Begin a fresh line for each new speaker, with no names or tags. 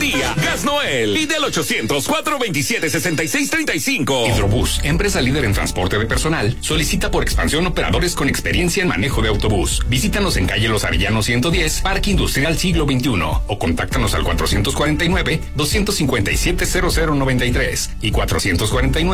día. Gas Noel. Pide al 800-427-6635.
Hidrobús, empresa líder en transporte de personal, solicita por expansión operadores con experiencia en manejo de autobús. Visítanos en calle Los Arellanos 110, Parque Industrial Siglo XXI, o contáctanos al 449-257-0093 y 449